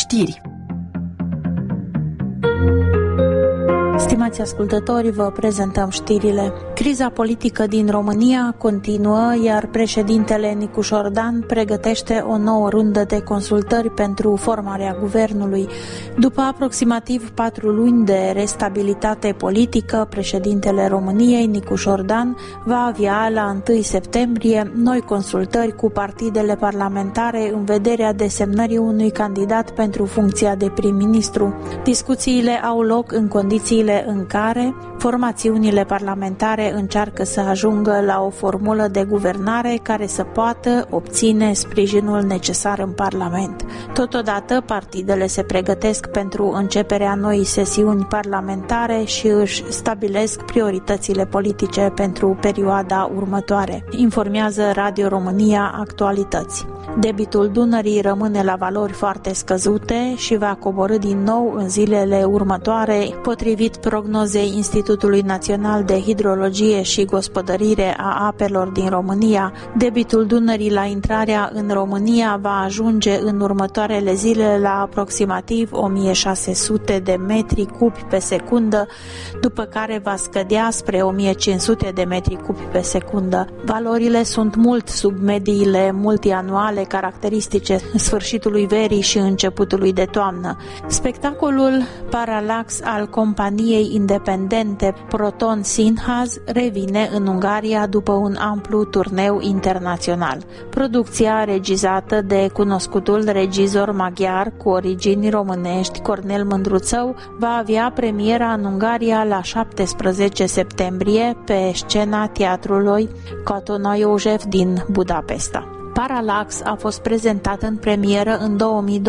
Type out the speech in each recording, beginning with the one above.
Știri. Stimați ascultători, vă prezentăm știrile. Criza politică din România continuă, iar președintele Nicușor Dan pregătește o nouă rundă de consultări pentru formarea guvernului. După aproximativ 4 luni de restabilitate politică, președintele României, Nicușor Dan, va avea la 1 septembrie noi consultări cu partidele parlamentare în vederea desemnării unui candidat pentru funcția de prim-ministru. Discuțiile au loc în condițiile în care formațiunile parlamentare încearcă să ajungă la o formulă de guvernare care să poată obține sprijinul necesar în Parlament. Totodată, partidele se pregătesc pentru începerea noii sesiuni parlamentare și își stabilesc prioritățile politice pentru perioada următoare. Informează Radio România Actualități. Debitul Dunării rămâne la valori foarte scăzute și va coborî din nou în zilele următoare, potrivit prognozei Institutului Național de Hidrologie și Gospodărire a Apelor din România. Debitul Dunării la intrarea în România va ajunge în următoarele zile la aproximativ 1600 de metri cubi pe secundă, după care va scădea spre 1500 de metri cubi pe secundă. Valorile sunt mult sub mediile multianuale caracteristice sfârșitului verii și începutului de toamnă. Spectacolul Parallax al companiei independente Proton Synhaz revine în Ungaria după un amplu turneu internațional. Producția, regizată de cunoscutul regizor maghiar cu origini românești Cornel Mândruțău, va avea premiera în Ungaria la 17 septembrie pe scena teatrului Katona József din Budapesta. Parallax a fost prezentat în premieră în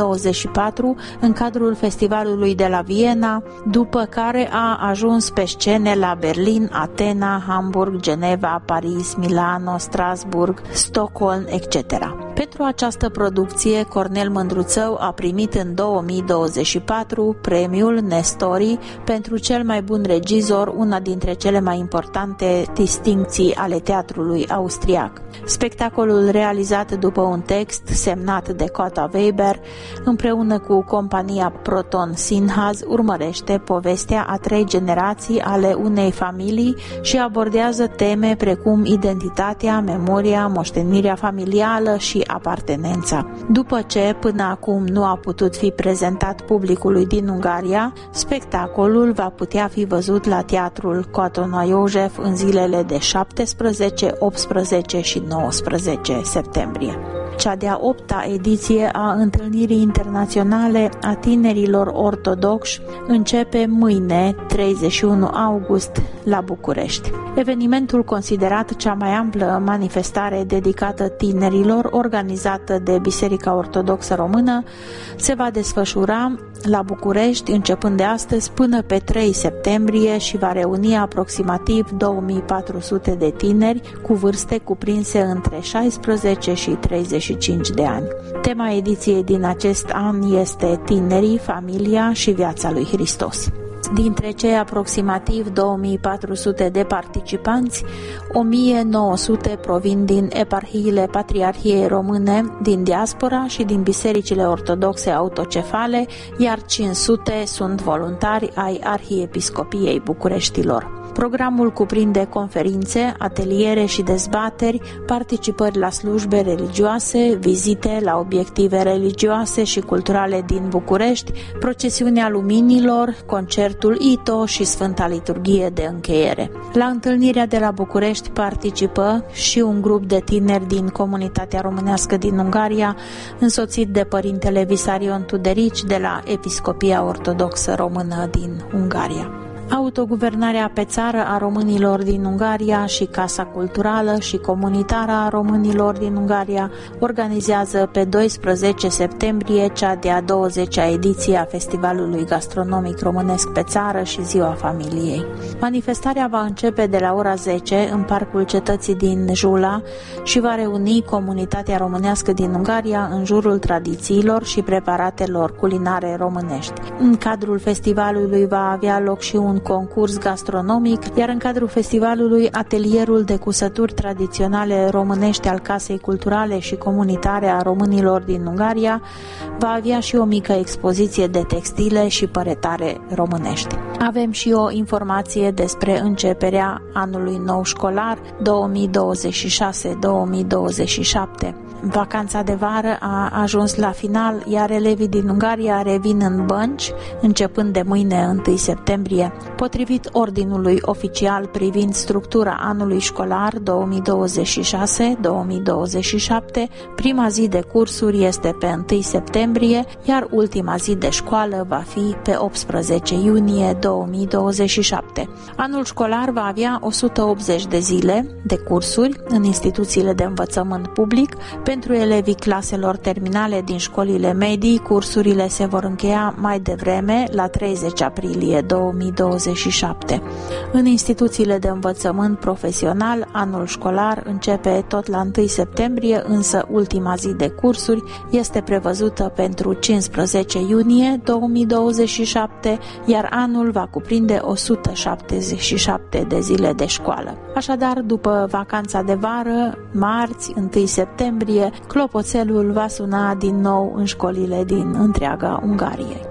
2024 în cadrul festivalului de la Viena, după care a ajuns pe scene la Berlin, Atena, Hamburg, Geneva, Paris, Milano, Strasburg, Stockholm, etc. Pentru această producție, Cornel Mândruțău a primit în 2024 premiul Nestori pentru cel mai bun regizor, una dintre cele mai importante distincții ale teatrului austriac. Spectacolul realizat după un text semnat de Cota Weber, împreună cu compania Proton Synhaz, urmărește povestea a 3 generații ale unei familii și abordează teme precum identitatea, memoria, moștenirea familială și apartenența. După ce până acum nu a putut fi prezentat publicului din Ungaria, spectacolul va putea fi văzut la teatrul Katona József în zilele de 17, 18 și 19 septembrie. Cea de-a 8-a ediție a Întâlnirii Internaționale a Tinerilor Ortodoxi începe mâine, 31 august, la București. Evenimentul, considerat cea mai amplă manifestare dedicată tinerilor organizată de Biserica Ortodoxă Română, se va desfășura la București începând de astăzi până pe 3 septembrie și va reuni aproximativ 2400 de tineri cu vârste cuprinse între 16 și 35 de ani. Tema ediției din acest an este Tinerii, familia și viața lui Hristos. Dintre cei aproximativ 2400 de participanți, 1900 provin din eparhiile Patriarhiei Române, din diaspora și din bisericile ortodoxe autocefale, iar 500 sunt voluntari ai Arhiepiscopiei Bucureștilor. Programul cuprinde conferințe, ateliere și dezbateri, participări la slujbe religioase, vizite la obiective religioase și culturale din București, procesiunea luminilor, concertul ITO și Sfânta Liturghie de încheiere. La întâlnirea de la București participă și un grup de tineri din comunitatea românească din Ungaria, însoțit de părintele Visarion Tuderici de la Episcopia Ortodoxă Română din Ungaria. Autoguvernarea pe țară a românilor din Ungaria și Casa Culturală și Comunitară a românilor din Ungaria organizează pe 12 septembrie cea de-a 20-a ediție a Festivalului Gastronomic Românesc pe țară și Ziua Familiei. Manifestarea va începe de la ora 10 în Parcul Cetății din Jula și va reuni comunitatea românească din Ungaria în jurul tradițiilor și preparatelor culinare românești. În cadrul festivalului va avea loc și un concurs gastronomic, iar în cadrul festivalului Atelierul de cusături tradiționale românești al Casei Culturale și Comunitare a Românilor din Ungaria va avea și o mică expoziție de textile și păretare românești. Avem și o informație despre începerea anului nou școlar 2026-2027. Vacanța de vară a ajuns la final, iar elevii din Ungaria revin în bănci, începând de mâine 1 septembrie. Potrivit ordinului oficial privind structura anului școlar 2026-2027, prima zi de cursuri este pe 1 septembrie, iar ultima zi de școală va fi pe 18 iunie 2027. Anul școlar va avea 180 de zile de cursuri în instituțiile de învățământ public. Pentru elevii claselor terminale din școlile medii, cursurile se vor încheia mai devreme, la 30 aprilie 2027. În instituțiile de învățământ profesional, anul școlar începe tot la 1 septembrie, însă ultima zi de cursuri este prevăzută pentru 15 iunie 2027, iar anul va cuprinde 177 de zile de școală. Așadar, după vacanța de vară, marți, 1 septembrie, clopoțelul va suna din nou în școlile din întreaga Ungarie.